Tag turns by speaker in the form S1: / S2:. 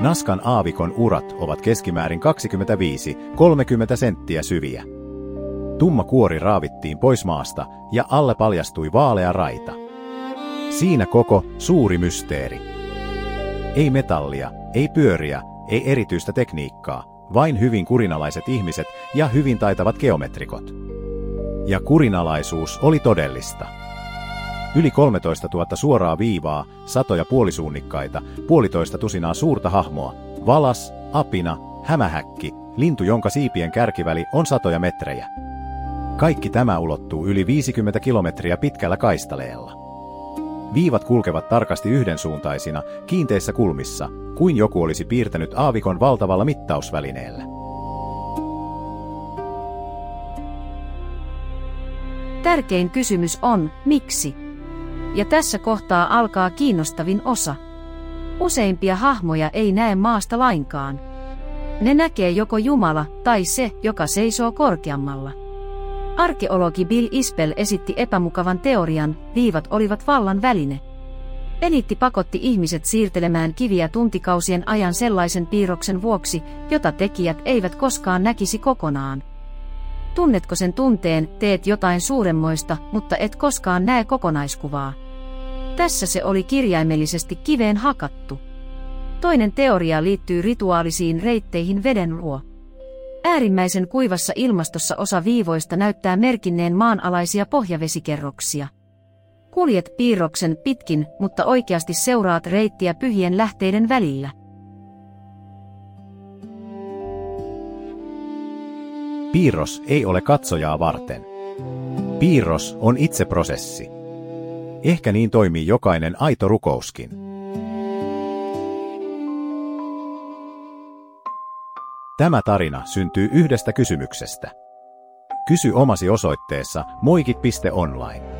S1: Naskan aavikon urat ovat keskimäärin 25–30 senttiä syviä. Tumma kuori raavittiin pois maasta ja alle paljastui vaalea raita. Siinä koko suuri mysteeri. Ei metallia, ei pyöriä, ei erityistä tekniikkaa, vain hyvin kurinalaiset ihmiset ja hyvin taitavat geometrikot. Ja kurinalaisuus oli todellista. Yli 13 000 suoraa viivaa, satoja puolisuunnikkaita, 1,5 tusinaa suurta hahmoa, valas, apina, hämähäkki, lintu, jonka siipien kärkiväli on satoja metrejä. Kaikki tämä ulottuu yli 50 kilometriä pitkällä kaistaleella. Viivat kulkevat tarkasti yhdensuuntaisina, kiinteissä kulmissa, kuin joku olisi piirtänyt aavikon valtavalla mittausvälineellä.
S2: Tärkein kysymys on, miksi? Ja tässä kohtaa alkaa kiinnostavin osa. Useimpia hahmoja ei näe maasta lainkaan. Ne näkee joko Jumala tai se, joka seisoo korkeammalla. Arkeologi Bill Isbell esitti epämukavan teorian, viivat olivat vallan väline. Eliitti pakotti ihmiset siirtelemään kiviä tuntikausien ajan sellaisen piirroksen vuoksi, jota tekijät eivät koskaan näkisi kokonaan. Tunnetko sen tunteen, teet jotain suuremmoista, mutta et koskaan näe kokonaiskuvaa? Tässä se oli kirjaimellisesti kiveen hakattu. Toinen teoria liittyy rituaalisiin reitteihin veden luo. Äärimmäisen kuivassa ilmastossa osa viivoista näyttää merkinneen maanalaisia pohjavesikerroksia. Kuljet piirroksen pitkin, mutta oikeasti seuraat reittiä pyhien lähteiden välillä.
S1: Piirros ei ole katsojaa varten. Piirros on itse prosessi. Ehkä niin toimii jokainen aito rukouskin. Tämä tarina syntyy yhdestä kysymyksestä. Kysy omasi osoitteessa moikit.online.